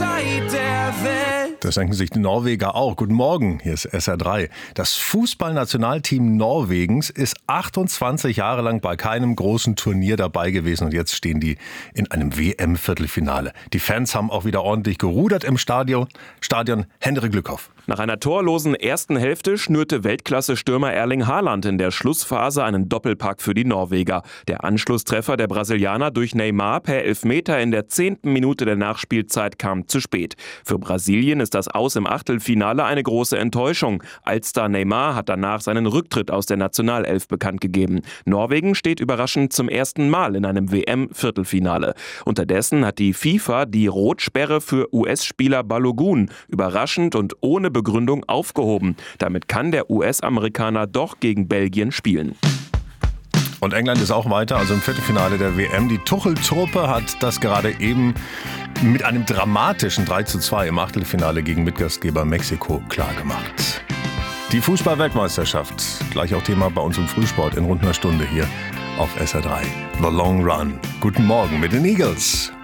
Zeit der Welt. Das denken sich die Norweger auch. Guten Morgen, hier ist SR3. Das Fußballnationalteam Norwegens ist 28 Jahre lang bei keinem großen Turnier dabei gewesen und jetzt stehen die in einem WM-Viertelfinale. Die Fans haben auch wieder ordentlich gerudert im Stadion. Hendrik Glückhoff. Nach einer torlosen ersten Hälfte schnürte Weltklasse-Stürmer Erling Haaland in der Schlussphase einen Doppelpack für die Norweger. Der Anschlusstreffer der Brasilianer durch Neymar per Elfmeter in der 10. Minute der Nachspielzeit kam zu spät. Für Brasilien ist das Aus im Achtelfinale eine große Enttäuschung. Allstar Neymar hat danach seinen Rücktritt aus der Nationalelf bekannt gegeben. Norwegen steht überraschend zum ersten Mal in einem WM-Viertelfinale. Unterdessen hat die FIFA die Rotsperre für US-Spieler Balogun überraschend und ohne Begründung aufgehoben. Damit kann der US-Amerikaner doch gegen Belgien spielen. Und England ist auch weiter, also im Viertelfinale der WM. Die Tuchel-Truppe hat das gerade eben mit einem dramatischen 3:2 im Achtelfinale gegen Mitgastgeber Mexiko klargemacht. Die Fußball-Weltmeisterschaft, gleich auch Thema bei uns im Frühsport in rund einer Stunde hier auf SR3. The Long Run. Guten Morgen mit den Eagles.